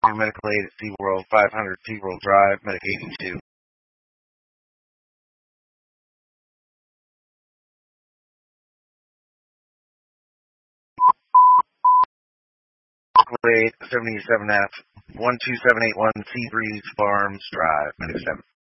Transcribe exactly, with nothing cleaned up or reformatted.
Medical aid at SeaWorld, five hundred SeaWorld Drive, Medic eighty-two. Medical aid seventy-seven F, one two seven eight one Seabreeze Farms Drive, Medic seven.